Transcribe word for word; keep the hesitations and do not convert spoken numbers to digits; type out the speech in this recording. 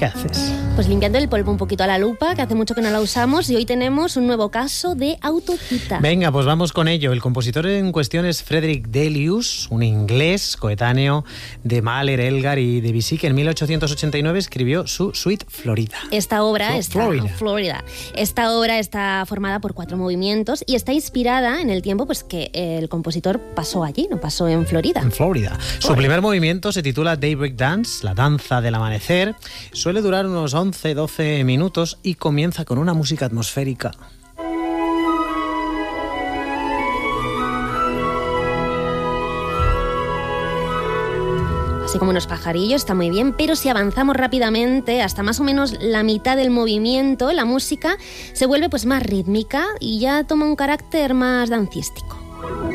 ¿qué haces? Pues limpiando el polvo un poquito a la lupa, que hace mucho que no la usamos, y hoy tenemos un nuevo caso de autocita. Venga, pues vamos con ello. El compositor en cuestión es Frederick Delius, un inglés coetáneo de Mahler, Elgar y Debussy, que en mil ochocientos ochenta y nueve escribió su Suite Florida. Esta obra Flo- está Florida. Florida. Esta obra está formada por cuatro movimientos y está inspirada en el tiempo pues que el compositor pasó allí, no pasó en Florida. En Florida. Su primer movimiento se titula Daybreak Dance, la danza del amanecer. Suele durar unos once doce minutos y comienza con una música atmosférica. Así como unos pajarillos, está muy bien, pero si avanzamos rápidamente hasta más o menos la mitad del movimiento, la música se vuelve pues más rítmica y ya toma un carácter más dancístico.